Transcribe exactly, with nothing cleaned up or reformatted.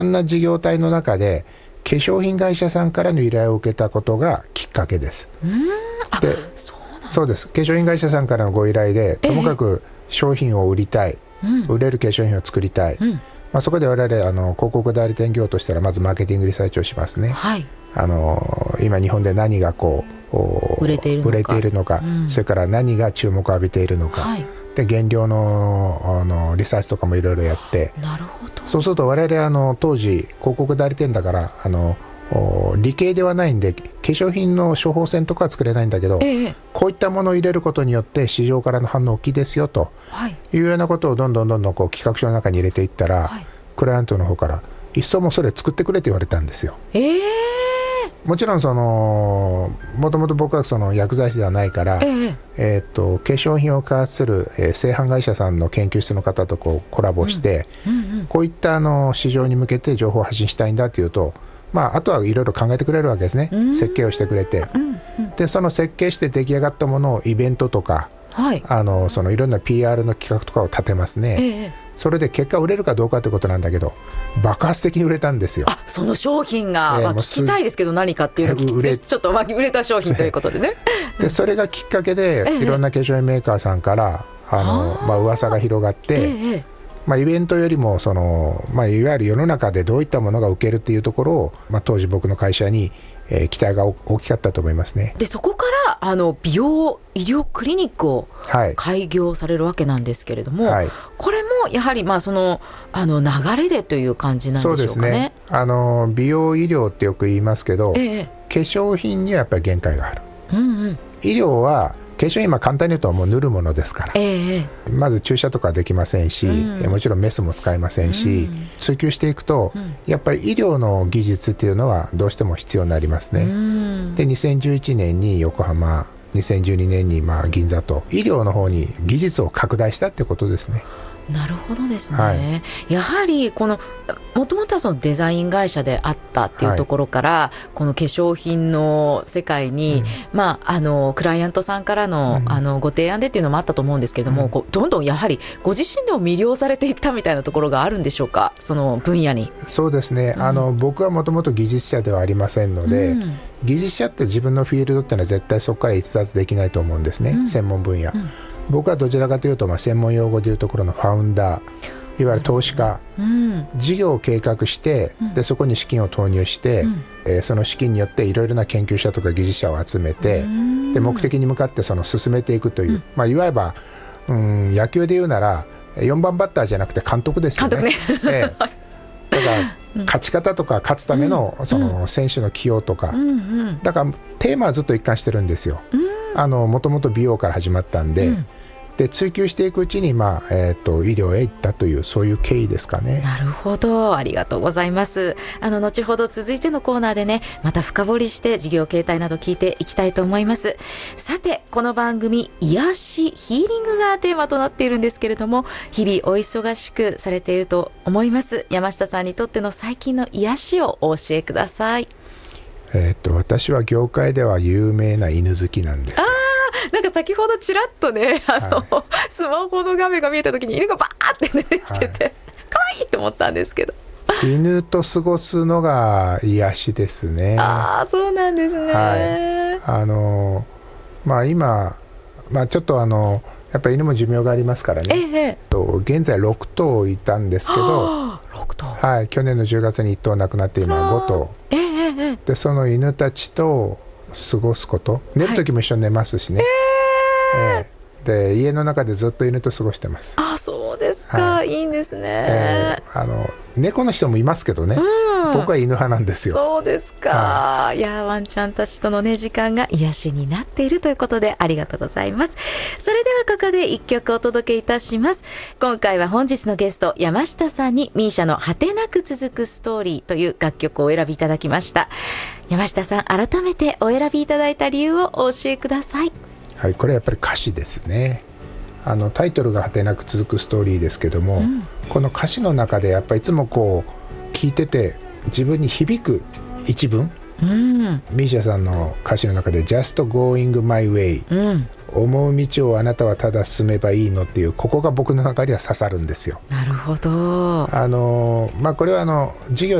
そんな事業体の中で化粧品会社さんからの依頼を受けたことがきっかけです。 うーん、あ、 でそうなんです。 そうです。化粧品会社さんからのご依頼で、ともかく商品を売りたい、 うん、 売れる化粧品を作りたい、うん、まあ、そこで我々あの広告代理店業としたらまずマーケティングリサーチをしますね。 はい、 あの今日本で何がこう売れているのか、 売れているのか、うん、それから何が注目を浴びているのか、はい、で原料 の, あのリサーチとかもいろいろやって、 なるほど。 そうすると我々あの当時広告代理店だからあの理系ではないんで化粧品の処方箋とかは作れないんだけど、ええ、こういったものを入れることによって市場からの反応大きいですよと、はい、いうようなことをどんどんどんどんこう企画書の中に入れていったら、はい、クライアントの方から一層もそれ作ってくれと言われたんですよ。 えー、 もちろんそのもともと僕はその薬剤師ではないから、えーえー、っと化粧品を開発する、えー、製販会社さんの研究室の方とこうコラボして、うんうんうん、こういったあの市場に向けて情報を発信したいんだというと、まあ、あとはいろいろ考えてくれるわけですね。設計をしてくれて、うんうん、でその設計して出来上がったものをイベントとか、はい、あのそのいろんな ピーアール の企画とかを立てますね、ええ、それで結果売れるかどうかということなんだけど爆発的に売れたんですよ。 あ、その商品が、えーまあ、聞きたいですけど何かっていうのを売れちょっと売れた商品ということでねでそれがきっかけで、ええ、いろんな化粧品メーカーさんからあの、まあ噂が広がって、ええ、まあ、イベントよりもその、まあ、いわゆる世の中でどういったものが受けるっていうところを、まあ、当時僕の会社に、えー、期待が大きかったと思いますね。 でそこからあの美容医療クリニックを開業されるわけなんですけれども、はい、これもやはりまあその、あの流れでという感じなんでしょうかね。そうですね。 あの美容医療ってよく言いますけど、ええ、化粧品にはやっぱり限界がある、うんうん、医療は化粧品、簡単に言うともう塗るものですから、ええ、まず注射とかできませんし、うん、もちろんメスも使えませんし、うん、追求していくと、うん、やっぱり医療の技術っていうのはどうしても必要になりますね、うん、でにせんじゅういちねんに横浜、にせんじゅうにねんにまあ銀座と医療の方に技術を拡大したってことですね。 なるほどですね、はい、やはりこのもともとはそのデザイン会社であったっていうところから、はい、この化粧品の世界に、うん、まあ、あのクライアントさんからの、うん、あのご提案でっていうのもあったと思うんですけれども、うん、こうどんどんやはりご自身でも魅了されていったみたいなところがあるんでしょうか、その分野に。 そうですね、うん、あの僕はもともと技術者ではありませんので、うん、技術者って自分のフィールドっていうのは絶対そこから逸脱できないと思うんですね、うん、専門分野、うん、僕はどちらかというと、まあ、専門用語でいうところのファウンダー、いわゆる投資家、うん、事業を計画して、うん、でそこに資金を投入して、うん、えー、その資金によっていろいろな研究者とか技術者を集めて、うん、で目的に向かってその進めていくという、うん、まあ、いわば、うん、野球でいうならよんばんバッターじゃなくて監督ですよね。監督ね、えー、だから勝ち方とか勝つため の, その選手の起用とか、うんうん、だからテーマはずっと一貫してるんですよ。もともと美容から始まったんで、うん、で追求していくうちに、まあえー、と医療へ行ったという、そういう経緯ですかね。 なるほど、ありがとうございます。あの後ほど続いてのコーナーでね、また深掘りして事業形態など聞いていきたいと思います。さて、この番組癒しヒーリングがテーマとなっているんですけれども、日々お忙しくされていると思います。山下さんにとっての最近の癒しをお教えください。 えー、と私は業界では有名な犬好きなんですよ。 あ、なんか先ほどちらっとね、あの、はい、スマホの画面が見えた時に犬がバーって出てきてて、はい、可愛いと思ったんですけど、 犬と過ごすのが癒しですね。 ああ、そうなんですね、はい、あのまあ今、まあ、ちょっとあのやっぱり犬も寿命がありますからね、ええ、と現在ろくとういたんですけど、 ろくとう、 はい、去年のじゅうがつにいっとう亡くなって今ごとう、ええ、でその犬たちと過ごすこと、寝る時も一緒に寝ますしね、はい、えー、で家の中でずっと犬と過ごしてます。 あ、そうですか、はい、いいんですね、えー、あの猫の人もいますけどね、うん、僕は犬派なんですよ。 そうですか、はい、いやワンちゃんたちとのね時間が癒しになっているということでありがとうございます。それではここでいっきょくお届けいたします。今回は本日のゲスト山下さんに ミーシャ の果てなく続くストーリーという楽曲をお選びいただきました。山下さん、改めてお選びいただいた理由をお教えください。 はい、これはやっぱり歌詞ですね。あのタイトルが果てなく続くストーリーですけども、うん、この歌詞の中でやっぱりいつもこう聞いてて自分に響く一文、うん、ミーシャさんの歌詞の中で Just going my way、うん、 思う道をあなたはただ進めばいいのっていう、ここが僕の中では刺さるんですよ。 なるほど。 あの、まあ、これはあの授業